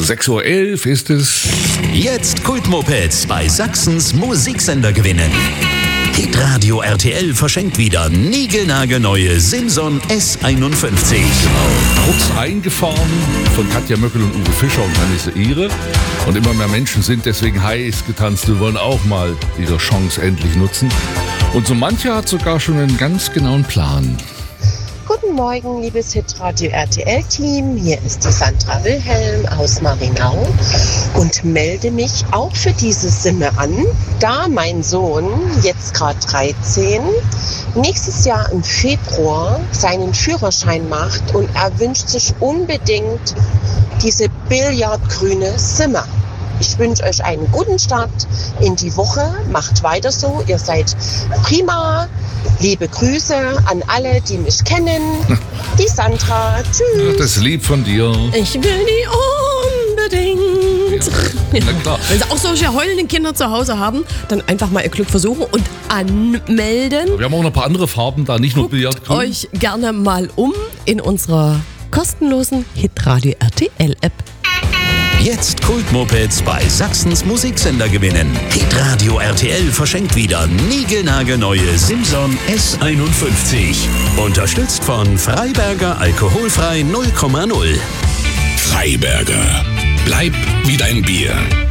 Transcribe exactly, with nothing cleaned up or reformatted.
sechs Uhr elf ist es. Jetzt Kultmopeds bei Sachsens Musiksender gewinnen. Hitradio R T L verschenkt wieder niegelnagelneue Simson S einundfünfzig. Genau. Kurz eingefahren von Katja Möckel und Uwe Fischer und dann ist ihre. Und immer mehr Menschen sind deswegen heiß getanzt und wollen auch mal ihre Chance endlich nutzen. Und so mancher hat sogar schon einen ganz genauen Plan. Guten Morgen, liebes Hitradio R T L-Team. Hier ist die Sandra Wilhelm aus Marinau und melde mich auch für diese Simme an, da mein Sohn, jetzt gerade dreizehn, nächstes Jahr im Februar seinen Führerschein macht und er wünscht sich unbedingt diese billardgrüne Simme. Ich wünsche euch einen guten Start in die Woche. Macht weiter so. Ihr seid prima. Liebe Grüße an alle, die mich kennen. Die Sandra. Tschüss. Ach, das ist lieb von dir. Ich will die unbedingt. Ja, na klar. Wenn Sie auch solche heulenden Kinder zu Hause haben, dann einfach mal Ihr Glück versuchen und anmelden. Wir haben auch noch ein paar andere Farben da, nicht nur Guckt Billardgrün. euch gerne mal um in unserer kostenlosen Hitradio R T L-App. Jetzt Kultmopeds bei Sachsens Musiksender gewinnen. Hitradio R T L verschenkt wieder niegelnagelneue Simson S einundfünfzig. Unterstützt von Freiberger Alkoholfrei null Komma null. Freiberger. Bleib wie dein Bier.